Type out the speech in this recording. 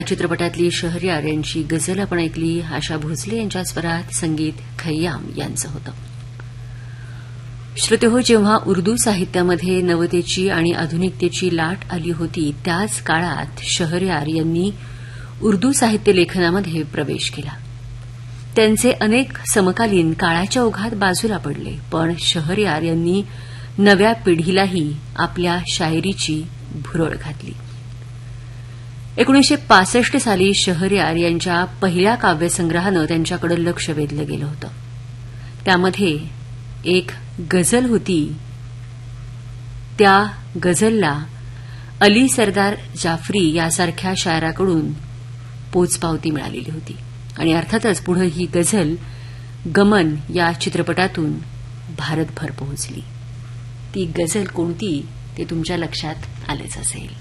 चित्रपटातली शहरयार यांची गझल आपण ऐकली. आशा भोसले यांच्या स्वरात संगीत खय्याम यांचं होतं. श्रोतेहो, जेव्हा उर्दू साहित्यामध्ये नवतेची आणि आधुनिकतेची लाट आली होती त्याच काळात शहरयार यांनी उर्दू साहित्य लेखनामध्ये प्रवेश केला. त्यांचे अनेक समकालीन काळाच्या ओघात बाजूला पडले, पण शहरयार यांनी नव्या पिढीलाही आपल्या शायरीची भुरळ घातली. 1965 साली शहरयार यांच्या पहिल्या काव्यसंग्रहानं त्यांच्याकडे लक्ष वेधलं गेलं होतं. त्यामध्ये एक गझल होती. त्या गझलला अली सरदार जाफरी यासारख्या शायराकडून पोचपावती मिळालेली होती आणि अर्थातच पुढे ही गझल गमन या चित्रपटातून भारतभर पोहोचली. ती गझल कोणती ते तुमच्या लक्षात आलेच असेल.